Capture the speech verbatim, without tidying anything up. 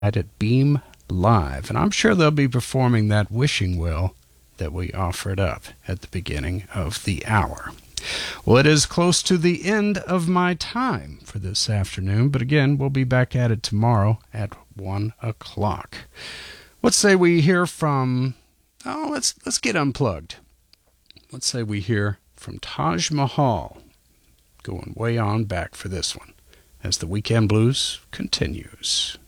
at Beam Live, and I'm sure they'll be performing that wishing well that we offered up at the beginning of the hour. Well, it is close to the end of my time for this afternoon, but again, we'll be back at it tomorrow at one o'clock. Let's say we hear from, oh, let's let's get unplugged. Let's say we hear from Taj Mahal, going way on back for this one, as the Weekend Blues continues.